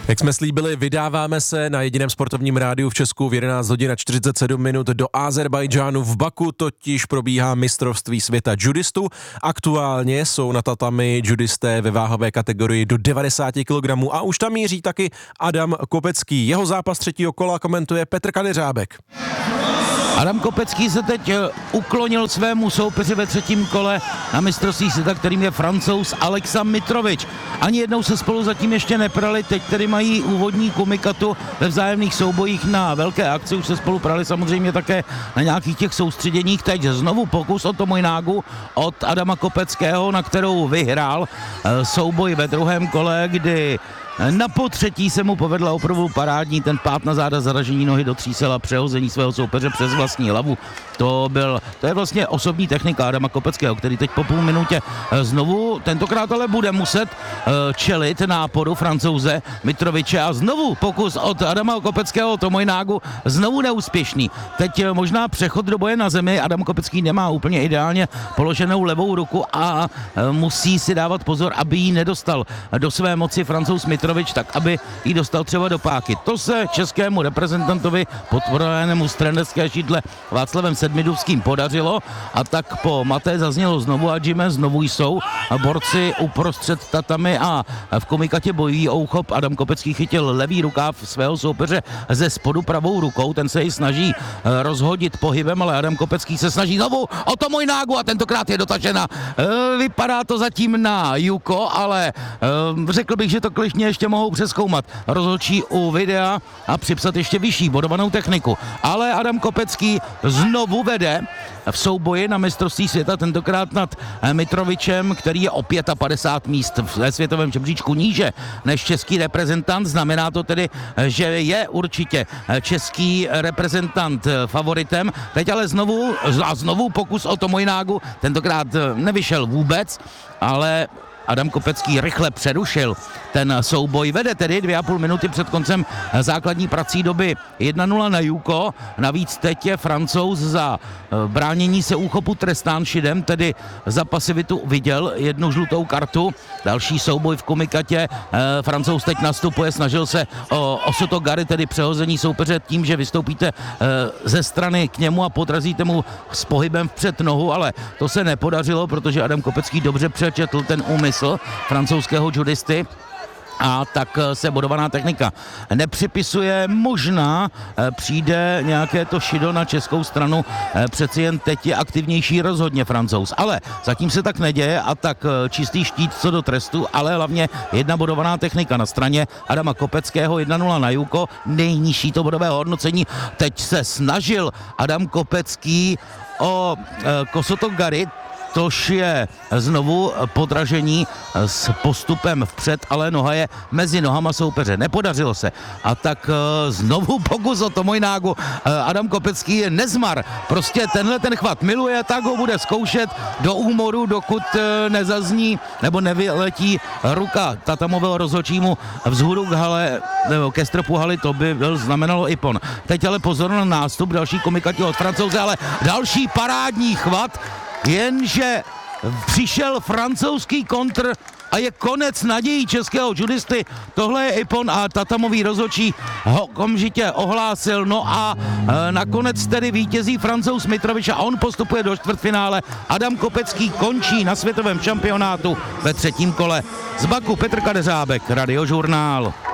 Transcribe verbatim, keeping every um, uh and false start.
Jak jsme slíbili, vydáváme se na jediném sportovním rádiu v Česku v jedenáct hodin a čtyřicet sedm minut do Azerbajdžánu. V Baku totiž probíhá mistrovství světa judistů. Aktuálně jsou na tatami judisté ve váhové kategorii do devadesát kilogramů a už tam míří taky Adam Kopecký. Jeho zápas třetího kola komentuje Petr Kadeřábek. Adam Kopecký se teď uklonil svému soupeři ve třetím kole na mistrovství světa, kterým je Francouz Aleksa Mitrovič. Ani jednou se spolu zatím ještě neprali, teď tedy mají úvodní komikatu ve vzájemných soubojích na velké akci, už se spolu prali samozřejmě také na nějakých těch soustředěních. Teď znovu pokus o Tomojnágu od Adama Kopeckého, na kterou vyhrál souboj ve druhém kole, kdy na potřetí se mu povedla opravdu parádní ten pád na záda, zaražení nohy do třísel a přehození svého soupeře přes vlastní hlavu. To byl, to je vlastně osobní technika Adama Kopeckého, který teď po půl minutě znovu, tentokrát ale bude muset čelit náporu Francouze Mitroviče a znovu pokus od Adama Kopeckého Tomojnágu, znovu neúspěšný. Teď možná přechod do boje na zemi, Adam Kopecký nemá úplně ideálně položenou levou ruku a musí si dávat pozor, aby ji nedostal do své moci Francouz Mitrovič, tak aby ji dostal třeba do páky. To se českému reprezentantovi podporenému z trenerské šídle Václavem Sedmidubským podařilo a tak po maté zaznělo znovu a Jimé, znovu jsou borci uprostřed tatami a v komikatě bojují o úchop. Adam Kopecký chytil levý rukáv svého soupeře ze spodu pravou rukou, ten se ji snaží rozhodit pohybem, ale Adam Kopecký se snaží znovu o Tomojnágu a tentokrát je dotažena. Vypadá to zatím na Juko, ale řekl bych, že to klišně ještě mohou přezkoumat rozhodčí u videa a připsat ještě vyšší bodovanou techniku. Ale Adam Kopecký znovu vede v souboji na mistrovství světa, tentokrát nad Mitrovičem, který je o padesát pět míst ve světovém žebříčku níže než český reprezentant. Znamená to tedy, že je určitě český reprezentant favoritem. Teď ale znovu a znovu pokus o Tomojnágu, tentokrát nevyšel vůbec, ale Adam Kopecký rychle přerušil ten souboj. Vede tedy dvě a půl minuty před koncem základní prací doby jedna nula na Juko. Navíc teď je Francouz za bránění se úchopu trestán šidem, tedy za pasivitu viděl jednu žlutou kartu. Další souboj v komikatě. Francouz teď nastupuje, snažil se o Osoto Gary, tedy přehození soupeře tím, že vystoupíte ze strany k němu a podrazíte mu s pohybem vpřed nohu, ale to se nepodařilo, protože Adam Kopecký dobře přečetl ten úmysl francouzského judisty a tak se bodovaná technika nepřipisuje. Možná přijde nějaké to šido na českou stranu, přeci jen teď je aktivnější rozhodně Francouz, ale zatím se tak neděje a tak čistý štít co do trestu, ale hlavně jedna bodovaná technika na straně Adama Kopeckého, jedna nula na Juko, nejnižší to bodové hodnocení. Teď se snažil Adam Kopecký o Kosoto Gary, tož je znovu podražení s postupem vpřed, ale noha je mezi nohama soupeře. Nepodařilo se. A tak znovu pokus o Tomojnágu. Adam Kopecký je nezmar. Prostě tenhle ten chvat miluje, tak ho bude zkoušet do úmoru, dokud nezazní nebo nevyletí ruka tatamového rozhodčímu vzhůru k hale, nebo ke stropu haly, to by byl, znamenalo ipon. Teď ale pozor na nástup, další komikatě od Francouze, ale další parádní chvat, jenže přišel francouzský kontr a je konec nadějí českého judisty. Tohle je ipon a tatamový rozhodčí ho okamžitě ohlásil. No a e, nakonec tedy vítězí Francouz Mitrovič a on postupuje do čtvrtfinále. Adam Kopecký končí na světovém šampionátu ve třetím kole. Z Baku Petr Kadeřábek, Radiožurnál.